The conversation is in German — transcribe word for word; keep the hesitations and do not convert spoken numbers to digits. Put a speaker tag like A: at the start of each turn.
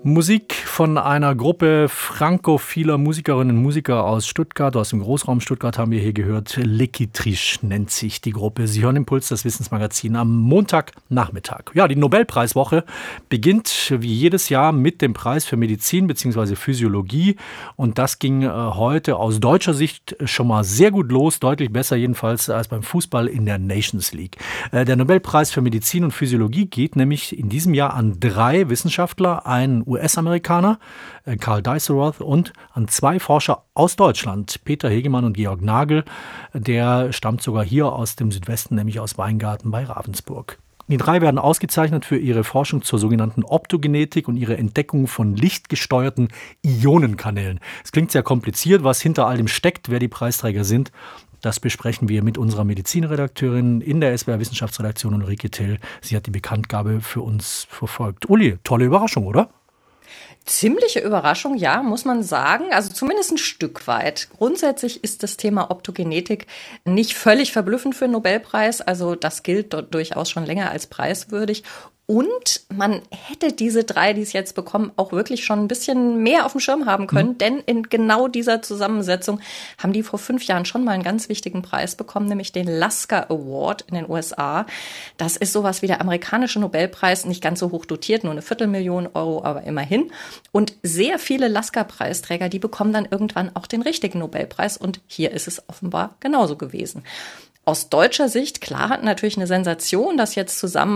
A: Musik von einer Gruppe frankophiler Musikerinnen und Musiker aus Stuttgart, aus dem Großraum Stuttgart haben wir hier gehört. L'Équitriche nennt sich die Gruppe. Sie hören Impuls, das Wissensmagazin am Montagnachmittag. Ja, die Nobelpreiswoche beginnt wie jedes Jahr mit dem Preis für Medizin bzw. Physiologie. Und das ging äh, heute aus deutscher Sicht schon mal sehr gut los, deutlich besser jedenfalls als beim Fußball in der Nations League. Äh, der Nobelpreis für Medizin und Physiologie geht nämlich in diesem Jahr an drei Wissenschaftler, einen U S-Amerikaner, Karl Dijsselroth, und an zwei Forscher aus Deutschland, Peter Hegemann und Georg Nagel. Der stammt sogar hier aus dem Südwesten, nämlich aus Weingarten bei Ravensburg. Die drei werden ausgezeichnet für ihre Forschung zur sogenannten Optogenetik und ihre Entdeckung von lichtgesteuerten Ionenkanälen. Es klingt sehr kompliziert, was hinter all dem steckt, wer die Preisträger sind. Das besprechen wir mit unserer Medizinredakteurin in der S W R-Wissenschaftsredaktion, Ulrike Till. Sie hat die Bekanntgabe für uns verfolgt. Uli, tolle Überraschung, oder?
B: Ziemliche Überraschung, ja, muss man sagen. Also zumindest ein Stück weit. Grundsätzlich ist das Thema Optogenetik nicht völlig verblüffend für einen Nobelpreis. Also das gilt dort durchaus schon länger als preiswürdig. Und man hätte diese drei, die es jetzt bekommen, auch wirklich schon ein bisschen mehr auf dem Schirm haben können. Mhm. Denn in genau dieser Zusammensetzung haben die vor fünf Jahren schon mal einen ganz wichtigen Preis bekommen, nämlich den Lasker Award in den U S A. Das ist sowas wie der amerikanische Nobelpreis, nicht ganz so hoch dotiert, nur eine Viertelmillion Euro, aber immerhin. Und sehr viele Lasker-Preisträger, die bekommen dann irgendwann auch den richtigen Nobelpreis. Und hier ist es offenbar genauso gewesen. Aus deutscher Sicht, klar, natürlich eine Sensation, dass jetzt zusammen